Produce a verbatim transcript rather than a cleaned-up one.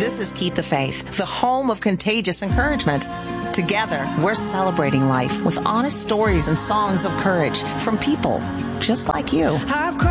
This is Keep the Faith, the home of contagious encouragement. Together, we're celebrating life with honest stories and songs of courage from people just like you.